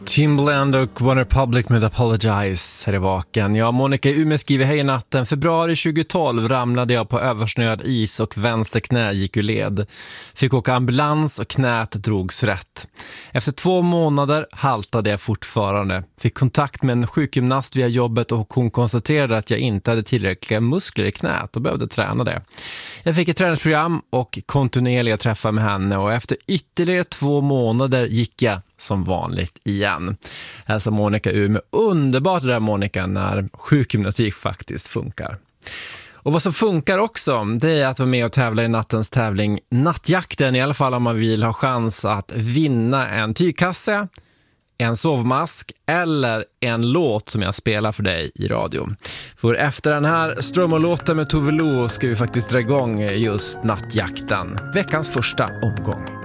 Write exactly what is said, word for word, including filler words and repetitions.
Timbaland och One Republic med Apologize här i vaken. Ja, Monica Ume skriver: hej natten. Februari tjugotolv ramlade jag på översnöad is och vänster knä gick ur led. Fick åka ambulans och knät drogs rätt. Efter två månader haltade jag fortfarande. Fick kontakt med en sjukgymnast via jobbet och hon konstaterade att jag inte hade tillräckliga muskler i knät och behövde träna det. Jag fick ett träningsprogram och kontinuerliga träffar med henne och efter ytterligare två månader gick jag som vanligt igen. Alltså Monica Ume, underbart det där Monica, när sjukgymnastik faktiskt funkar. Och vad som funkar också, det är att vara med och tävla i nattens tävling Nattjakten, i alla fall om man vill ha chans att vinna en tygkasse, en sovmask eller en låt som jag spelar för dig i radio. För efter den här Stromo-låten med Tove Lo ska vi faktiskt dra igång just Nattjakten, veckans första omgång.